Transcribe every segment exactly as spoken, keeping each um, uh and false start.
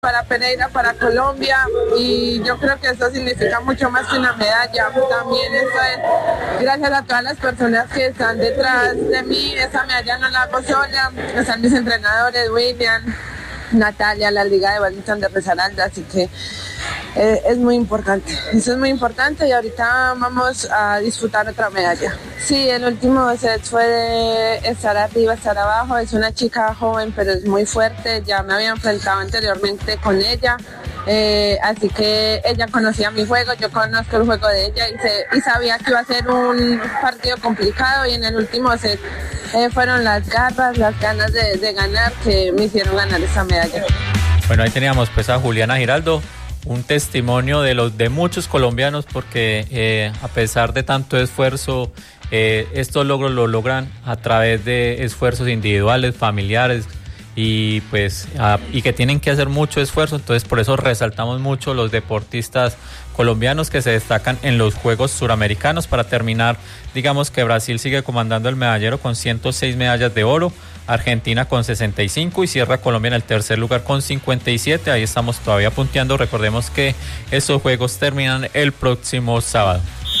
para Pereira, para Colombia, y yo creo que eso significa mucho más que una medalla. También eso es gracias a todas las personas que están detrás de mí. Esa medalla no la hago sola, están mis entrenadores, William, Natalia, la Liga de Badminton de Risaralda, así que eh, es muy importante, eso es muy importante y ahorita vamos a disfrutar otra medalla. Sí, el último set fue de estar arriba, estar abajo, es una chica joven pero es muy fuerte, ya me había enfrentado anteriormente con ella, eh, así que ella conocía mi juego, yo conozco el juego de ella y, se, y sabía que iba a ser un partido complicado y en el último set eh, fueron las garras, las ganas de, de ganar que me hicieron ganar esa medalla. Bueno, ahí teníamos pues a Juliana Giraldo, un testimonio de los de muchos colombianos porque eh, a pesar de tanto esfuerzo, eh, estos logros lo logran a través de esfuerzos individuales, familiares y pues a, y que tienen que hacer mucho esfuerzo, entonces por eso resaltamos mucho los deportistas colombianos que se destacan en los Juegos Suramericanos. Para terminar, digamos que Brasil sigue comandando el medallero con ciento seis medallas de oro, Argentina con sesenta y cinco y cierra Colombia en el tercer lugar con cincuenta y siete. Ahí estamos todavía punteando. Recordemos que estos juegos terminan el próximo sábado.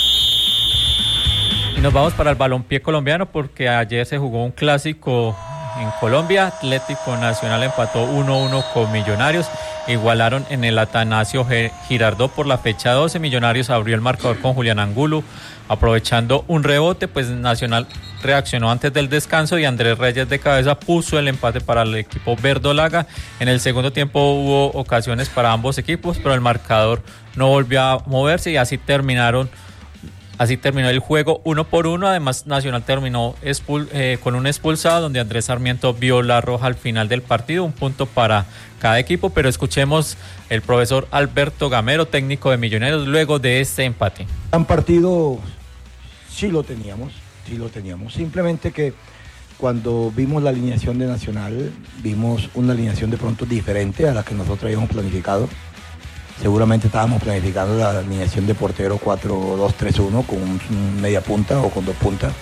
Y nos vamos para el balompié colombiano porque ayer se jugó un clásico en Colombia. Atlético Nacional empató uno a uno con Millonarios. Igualaron en el Atanasio Girardot por la fecha doce. Millonarios abrió el marcador con Julián Angulo. Aprovechando un rebote, pues Nacional reaccionó antes del descanso y Andrés Reyes de cabeza puso el empate para el equipo verdolaga. En el segundo tiempo hubo ocasiones para ambos equipos, pero el marcador no volvió a moverse y así terminaron Así terminó el juego uno por uno. Además, Nacional terminó expul- eh, con un expulsado donde Andrés Sarmiento vio la roja al final del partido. Un punto para cada equipo, pero escuchemos el profesor Alberto Gamero, técnico de Millonarios, luego de este empate. Un partido sí lo teníamos, sí lo teníamos. Simplemente que cuando vimos la alineación de Nacional, vimos una alineación de pronto diferente a la que nosotros habíamos planificado. Seguramente estábamos planificando la alineación de portero cuatro dos tres uno con un media punta o con dos puntas.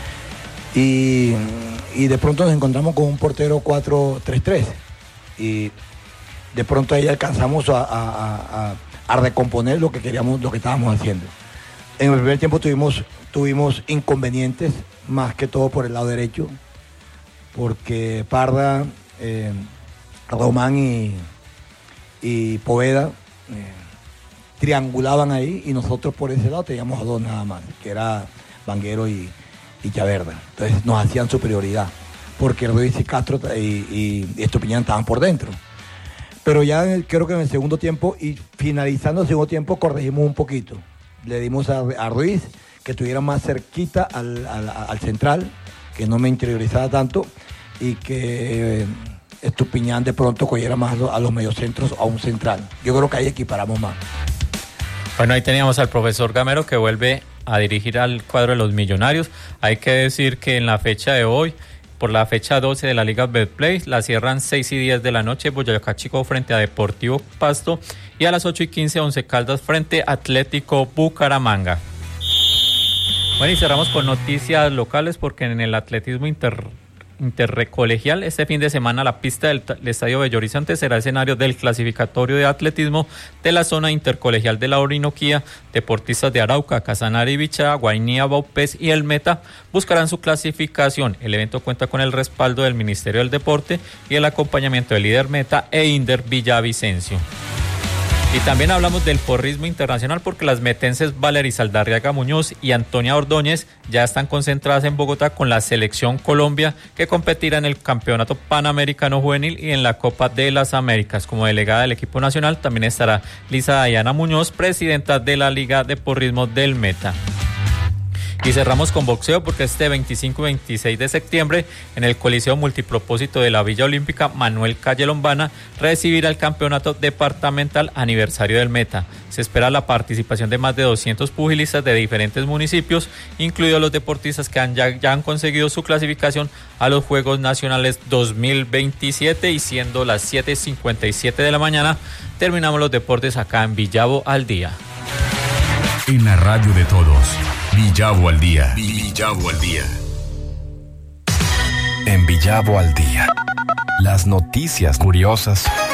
Y, y de pronto nos encontramos con un portero cuatro tres tres. Y de pronto ahí alcanzamos a, a, a, a recomponer lo que queríamos, lo que estábamos haciendo. En el primer tiempo tuvimos, tuvimos inconvenientes, más que todo por el lado derecho, porque Parda, eh, Román y, y Poveda Eh, triangulaban ahí y nosotros por ese lado teníamos a dos nada más, que era Vanguero y, y Chaverda. Entonces nos hacían superioridad porque Ruiz y Castro y, y, y Estupiñán estaban por dentro. Pero ya en el, creo que en el segundo tiempo y finalizando el segundo tiempo corregimos un poquito. Le dimos a, a Ruiz que estuviera más cerquita al, al, al central, que no me interiorizara tanto y que eh, Estupiñán de pronto cogiera más a los mediocentros a un central. Yo creo que ahí equiparamos más. Bueno, ahí teníamos al profesor Gamero que vuelve a dirigir al cuadro de los Millonarios. Hay que decir que en la fecha de hoy, por la fecha doce de la Liga Betplay, la cierran seis y diez de la noche Boyacá Chico frente a Deportivo Pasto y a las ocho y quince Once Caldas frente a Atlético Bucaramanga. Bueno, y cerramos con noticias locales porque en el atletismo inter intercolegial este fin de semana la pista del, del Estadio Bello Horizonte será escenario del clasificatorio de atletismo de la zona intercolegial de la Orinoquía. Deportistas de Arauca, Casanare, Bichá, Guainía, Baupés y El Meta buscarán su clasificación. El evento cuenta con el respaldo del Ministerio del Deporte y el acompañamiento del líder Meta e Inder Villavicencio. Y también hablamos del porrismo internacional porque las metenses Valery Saldarriaga Muñoz y Antonia Ordóñez ya están concentradas en Bogotá con la selección Colombia que competirá en el Campeonato Panamericano Juvenil y en la Copa de las Américas. Como delegada del equipo nacional también estará Lisa Dayana Muñoz, presidenta de la Liga de Porrismo del Meta. Y cerramos con boxeo porque este veinticinco y veintiséis de septiembre en el Coliseo Multipropósito de la Villa Olímpica Manuel Calle Lombana recibirá el campeonato departamental aniversario del Meta. Se espera la participación de más de doscientos pugilistas de diferentes municipios, incluidos los deportistas que han, ya, ya han conseguido su clasificación a los Juegos Nacionales dos mil veintisiete y siendo las siete cincuenta y siete de la mañana terminamos los deportes acá en Villavo al Día. En la radio de todos. Villavo al día. Villavo al día. En Villavo al día. Las noticias curiosas